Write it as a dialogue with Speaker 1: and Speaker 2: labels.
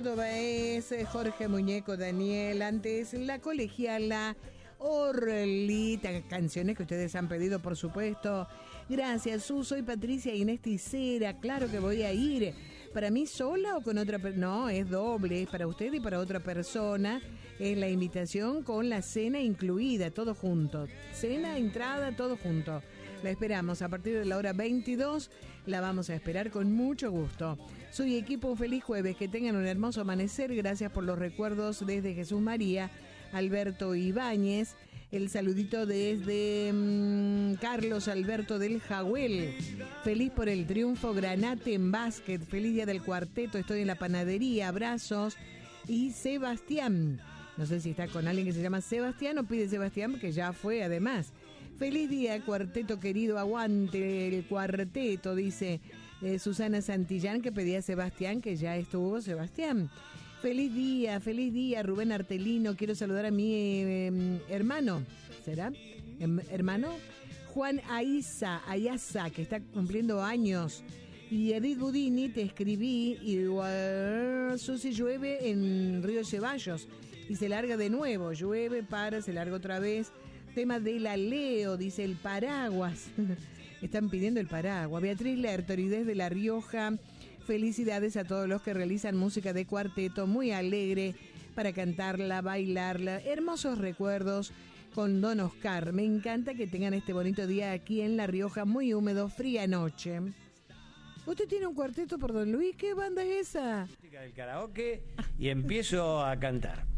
Speaker 1: Córdoba es Jorge Muñeco Daniel, antes La Colegiala, Orlita, canciones que ustedes han pedido, por supuesto. Gracias, Su, soy Patricia Inés Ticera, claro que voy a ir. ¿Para mí sola o con otra persona? No, es doble, es para usted y para otra persona. Es la invitación con la cena incluida, todo junto. Cena, entrada, todo junto. La esperamos a partir de la hora 22. La vamos a esperar con mucho gusto. Soy equipo, un feliz jueves. Que tengan un hermoso amanecer. Gracias por los recuerdos desde Jesús María, Alberto Ibáñez. El saludito desde Carlos Alberto del Jahuel. Feliz por el triunfo Granate en básquet. Feliz día del cuarteto. Estoy en la panadería. Abrazos. Y Sebastián. No sé si está con alguien que se llama Sebastián o pide Sebastián, porque ya fue además. Feliz día, cuarteto querido, aguante el cuarteto, dice Susana Santillán, que pedía a Sebastián, que ya estuvo Sebastián. Feliz día, Rubén Artelino. Quiero saludar a mi hermano, ¿será? ¿Hermano? Juan Ayasa, que está cumpliendo años. Y Edith Budini, te escribí, y Susi, llueve en Río Ceballos. Y se larga de nuevo, llueve, se larga otra vez. Tema de la Leo, dice el paraguas. Están pidiendo el paraguas. Beatriz Lertori desde La Rioja. Felicidades a todos los que realizan música de cuarteto, muy alegre para cantarla, bailarla. Hermosos recuerdos con Don Oscar. Me encanta que tengan este bonito día aquí en La Rioja, muy húmedo, fría noche. ¿Usted tiene un cuarteto por Don Luis? ¿Qué banda es esa?
Speaker 2: Música del karaoke y empiezo a cantar.